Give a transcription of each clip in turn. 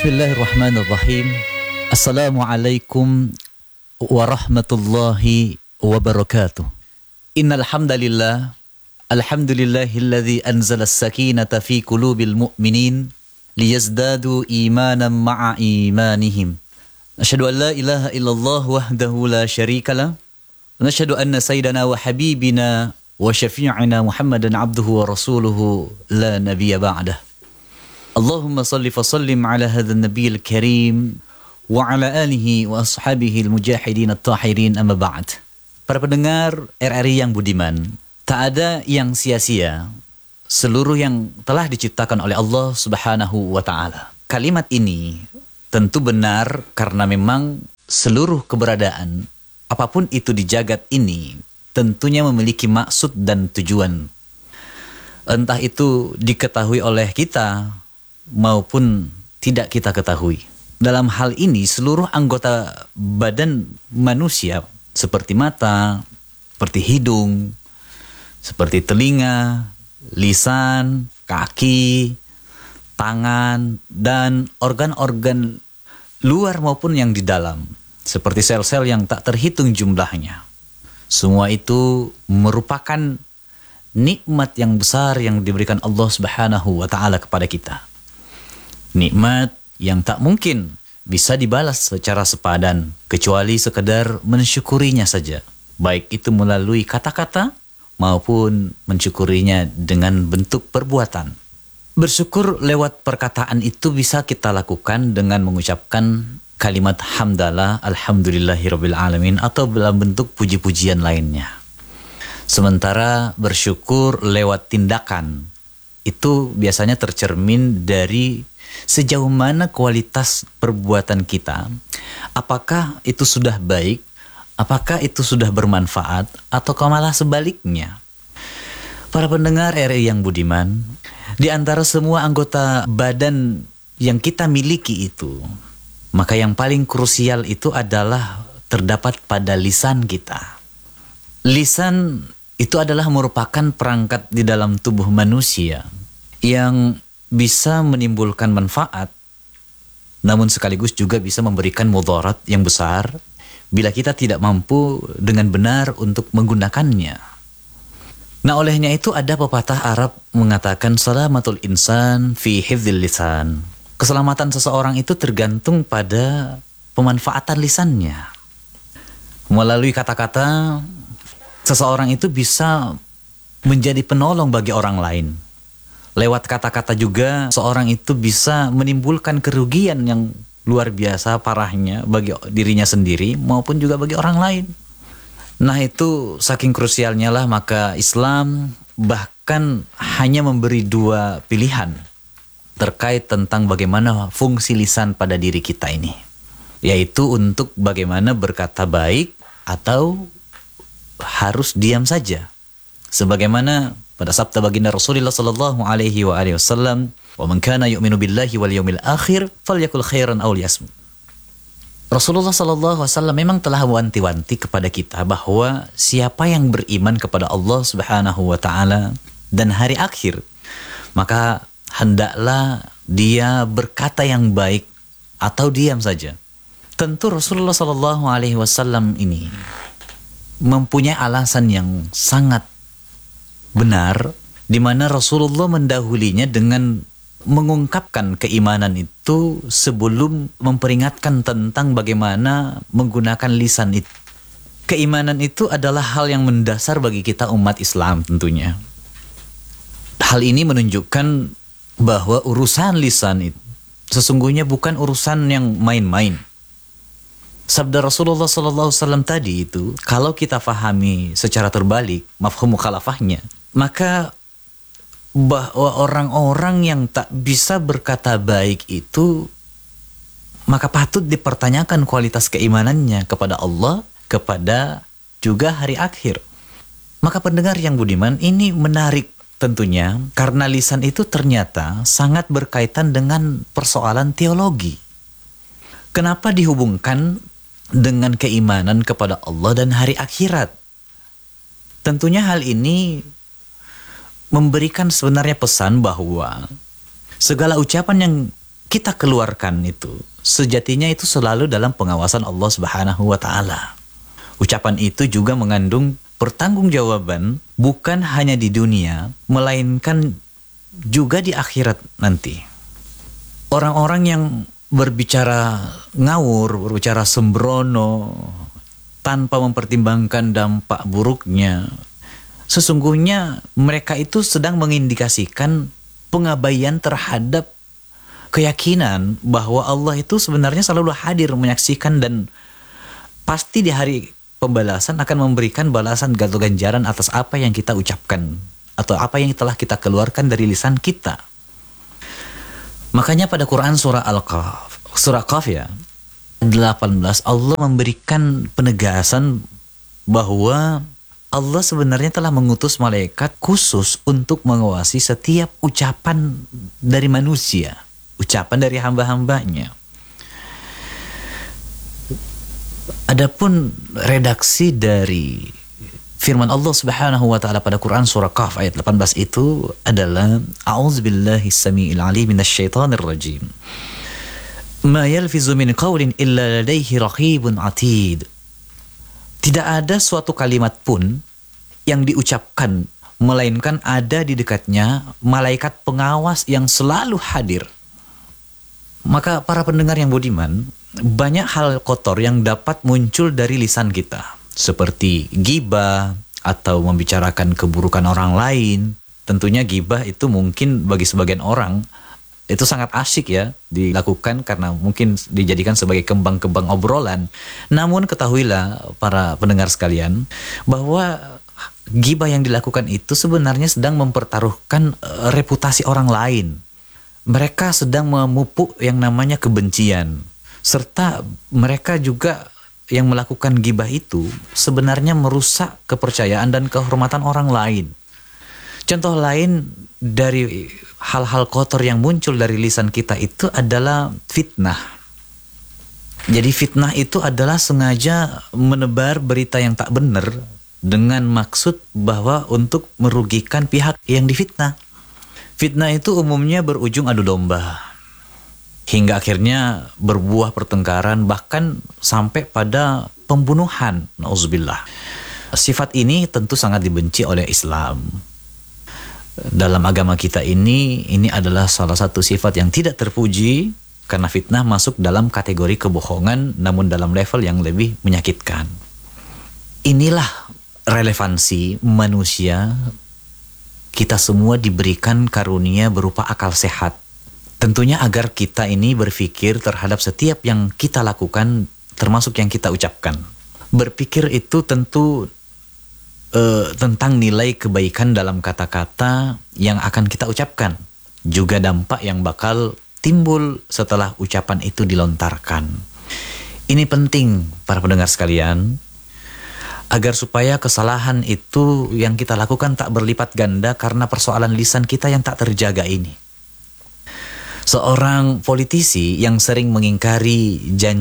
Bismillahirrahmanirrahim. Assalamualaikum warahmatullahi wabarakatuh. Innal hamdalillah, alhamdulillahilladzi anzala as-sakinata fi qulubil mu'minin liyazdadu imanan ma'a imanihim. Asyhadu an la ilaha illallah wahdahu la syarikalah. Wa asyhadu anna sayyidana wa habibina wa syafi'ina Muhammadan abduhu wa rasuluhu la nabiyya ba'dah. Allahumma salli fa sallim ala hadzal nabiyil karim wa ala alihi wa ashabihi al-mujahidin at-tahirin amma ba'd. Para pendengar RRI yang budiman, tak ada yang sia-sia. Seluruh yang telah diciptakan oleh Allah Subhanahu wa taala. Kalimat ini tentu benar karena memang seluruh keberadaan apapun itu di jagat ini tentunya memiliki maksud dan tujuan. Entah itu diketahui oleh kita maupun tidak kita ketahui. Dalam hal ini seluruh anggota badan manusia seperti mata, seperti hidung, seperti telinga, lisan, kaki, tangan, dan organ-organ luar maupun yang di dalam, seperti sel-sel yang tak terhitung jumlahnya. Semua itu merupakan nikmat yang besar yang diberikan Allah Subhanahu wa taala kepada kita. Nikmat yang tak mungkin bisa dibalas secara sepadan kecuali sekedar mensyukurinya saja. Baik itu melalui kata-kata maupun mensyukurinya dengan bentuk perbuatan. Bersyukur lewat perkataan itu bisa kita lakukan dengan mengucapkan kalimat hamdalah, alhamdulillahirabbil alamin, atau dalam bentuk puji-pujian lainnya. Sementara bersyukur lewat tindakan itu biasanya tercermin dari sejauh mana kualitas perbuatan kita, apakah itu sudah baik, apakah itu sudah bermanfaat, atau malah sebaliknya. Para pendengar RRI yang budiman, di antara semua anggota badan yang kita miliki itu, maka yang paling krusial itu adalah terdapat pada lisan kita. Lisan itu adalah merupakan perangkat di dalam tubuh manusia yang bisa menimbulkan manfaat, namun sekaligus juga bisa memberikan mudarat yang besar bila kita tidak mampu dengan benar untuk menggunakannya. Nah, olehnya itu ada pepatah Arab mengatakan salamatul insan fi hifdzil lisan. Keselamatan seseorang itu tergantung pada pemanfaatan lisannya. Melalui kata-kata, seseorang itu bisa menjadi penolong bagi orang lain. Lewat kata-kata juga seorang itu bisa menimbulkan kerugian yang luar biasa parahnya bagi dirinya sendiri maupun juga bagi orang lain. Nah, itu saking krusialnya lah maka Islam bahkan hanya memberi dua pilihan terkait tentang bagaimana fungsi lisan pada diri kita ini, yaitu untuk bagaimana berkata baik atau harus diam saja. Sebagaimana pada sabda baginda Rasulullah sallallahu alaihi wasallam, "Wa man kana yu'minu billahi wal yawmil akhir falyakul khairan aw liyasmut." Rasulullah sallallahu alaihi wasallam memang telah wanti-wanti kepada kita bahwa siapa yang beriman kepada Allah Subhanahu wa taala dan hari akhir, maka hendaklah dia berkata yang baik atau diam saja. Tentu Rasulullah sallallahu alaihi wasallam ini mempunyai alasan yang sangat benar, di mana Rasulullah mendahulinya dengan mengungkapkan keimanan itu sebelum memperingatkan tentang bagaimana menggunakan lisan itu. Keimanan itu adalah hal yang mendasar bagi kita umat Islam tentunya. Hal ini menunjukkan bahwa urusan lisan itu sesungguhnya bukan urusan yang main-main. Sabda Rasulullah SAW tadi itu, kalau kita fahami secara terbalik, mafhum mukhalafahnya, maka bahwa orang-orang yang tak bisa berkata baik itu, maka patut dipertanyakan kualitas keimanannya kepada Allah, kepada juga hari akhir. Maka pendengar yang budiman, ini menarik tentunya, karena lisan itu ternyata sangat berkaitan dengan persoalan teologi. Kenapa dihubungkan dengan keimanan kepada Allah dan hari akhirat? Tentunya hal ini memberikan sebenarnya pesan bahwa segala ucapan yang kita keluarkan itu sejatinya itu selalu dalam pengawasan Allah Subhanahu wa taala. Ucapan itu juga mengandung pertanggungjawaban bukan hanya di dunia, melainkan juga di akhirat nanti. Orang-orang yang berbicara ngawur, berbicara sembrono, tanpa mempertimbangkan dampak buruknya, sesungguhnya mereka itu sedang mengindikasikan pengabaian terhadap keyakinan bahwa Allah itu sebenarnya selalu hadir menyaksikan dan pasti di hari pembalasan akan memberikan balasan atau ganjaran atas apa yang kita ucapkan atau apa yang telah kita keluarkan dari lisan kita. Makanya pada Quran surah Qaf ya 18 Allah memberikan penegasan bahwa Allah sebenarnya telah mengutus malaikat khusus untuk mengawasi setiap ucapan dari manusia, ucapan dari hamba-hambanya. Adapun redaksi dari firman Allah Subhanahu wa taala pada Quran surah Qaf ayat 18 itu adalah a'udzubillahi samiil alim minasyaitonir rajim. Ma yalfizu min qawlin illa ladaihi raqibun atid. Tidak ada suatu kalimat pun yang diucapkan melainkan ada di dekatnya malaikat pengawas yang selalu hadir. Maka para pendengar yang budiman, banyak hal kotor yang dapat muncul dari lisan kita, seperti ghibah atau membicarakan keburukan orang lain. Tentunya ghibah itu mungkin bagi sebagian orang itu sangat asyik ya dilakukan karena mungkin dijadikan sebagai kembang-kembang obrolan. Namun ketahuilah para pendengar sekalian bahwa ghibah yang dilakukan itu sebenarnya sedang mempertaruhkan reputasi orang lain. Mereka sedang memupuk yang namanya kebencian. Serta mereka juga yang melakukan ghibah itu sebenarnya merusak kepercayaan dan kehormatan orang lain. Contoh lain dari hal-hal kotor yang muncul dari lisan kita itu adalah fitnah. Jadi fitnah itu adalah sengaja menebar berita yang tak benar dengan maksud bahwa untuk merugikan pihak yang difitnah. Fitnah itu umumnya berujung adu domba, hingga akhirnya berbuah pertengkaran bahkan sampai pada pembunuhan. Nauzubillah. Sifat ini tentu sangat dibenci oleh Islam. Dalam agama kita ini adalah salah satu sifat yang tidak terpuji karena fitnah masuk dalam kategori kebohongan namun dalam level yang lebih menyakitkan. Inilah relevansi manusia. Kita semua diberikan karunia berupa akal sehat. Tentunya agar kita ini berpikir terhadap setiap yang kita lakukan termasuk yang kita ucapkan. Berpikir itu tentu tentang nilai kebaikan dalam kata-kata yang akan kita ucapkan. Juga dampak yang bakal timbul setelah ucapan itu dilontarkan. Ini penting para pendengar sekalian, agar supaya kesalahan itu yang kita lakukan tak berlipat ganda karena persoalan lisan kita yang tak terjaga ini. Seorang politisi yang sering mengingkari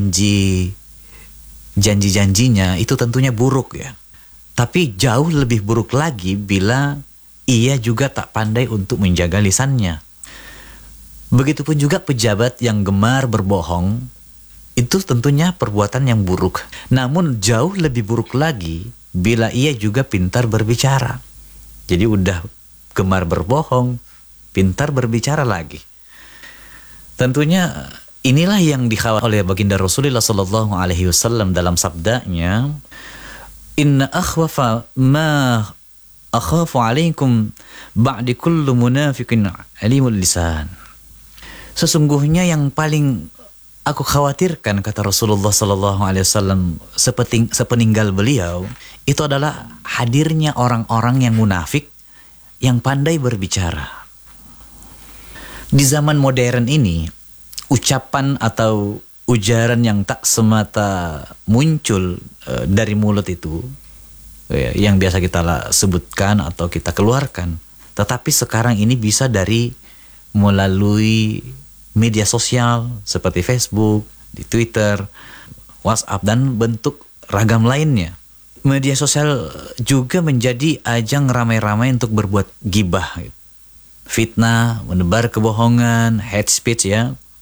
janji-janjinya itu tentunya buruk ya. Tapi jauh lebih buruk lagi bila ia juga tak pandai untuk menjaga lisannya. Begitupun juga pejabat yang gemar berbohong, itu tentunya perbuatan yang buruk. Namun jauh lebih buruk lagi bila ia juga pintar berbicara. Jadi udah gemar berbohong, pintar berbicara lagi. Tentunya inilah yang dikhawatirkan oleh baginda Rasulullah sallallahu alaihi wasallam dalam sabdanya, "Inna akhwafa ma akhafu alaikum ba'di kullu munafiqin alimul lisan." Sesungguhnya yang paling aku khawatirkan, kata Rasulullah sallallahu alaihi wasallam sepeninggal beliau, itu adalah hadirnya orang-orang yang munafik yang pandai berbicara. Di zaman modern ini, ucapan atau ujaran yang tak semata muncul dari mulut itu yang biasa kita sebutkan atau kita keluarkan, tetapi sekarang ini bisa melalui media sosial seperti Facebook, di Twitter, WhatsApp, dan bentuk ragam lainnya. Media sosial juga menjadi ajang ramai-ramai untuk berbuat ghibah, fitnah, menebar kebohongan, hate speech ya,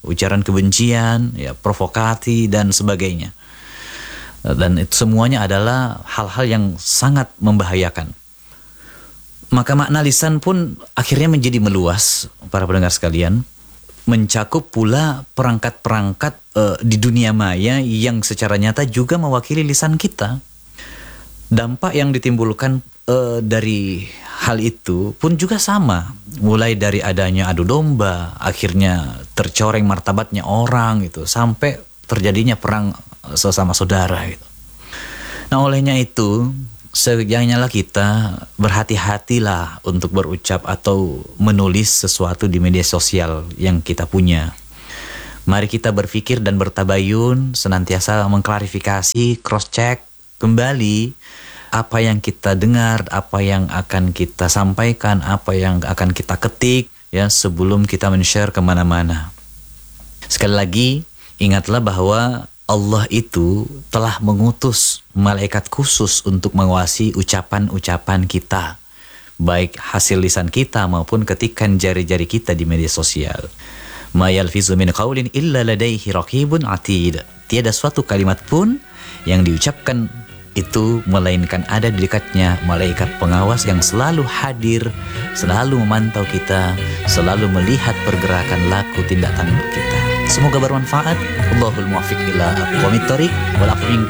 ujaran kebencian, ya provokasi dan sebagainya. Dan itu semuanya adalah hal-hal yang sangat membahayakan. Maka makna lisan pun akhirnya menjadi meluas, para pendengar sekalian, mencakup pula perangkat-perangkat di dunia maya yang secara nyata juga mewakili lisan kita. Dampak yang ditimbulkan dari hal itu pun juga sama, mulai dari adanya adu domba, akhirnya tercoreng martabatnya orang gitu, sampai terjadinya perang sesama saudara gitu. Nah, olehnya itu sejalannya kita berhati-hatilah untuk berucap atau menulis sesuatu di media sosial yang kita punya. Mari kita berpikir dan bertabayun, senantiasa mengklarifikasi, cross-check kembali apa yang kita dengar, apa yang akan kita sampaikan, apa yang akan kita ketik, ya, sebelum kita men-share kemana-mana. Sekali lagi, ingatlah bahwa Allah itu telah mengutus malaikat khusus untuk mengawasi ucapan-ucapan kita, baik hasil lisan kita maupun ketikan jari-jari kita di media sosial. Ma yalfizu min qaulin illa ladaihi raqibun atid. Tiada suatu kalimat pun yang diucapkan itu melainkan ada di dekatnya malaikat pengawas yang selalu hadir, selalu memantau kita, selalu melihat pergerakan laku tindak tanduk kita. Semoga bermanfaat. Allahul muwaffiq ila aqwamit thoriq wal afu minkum.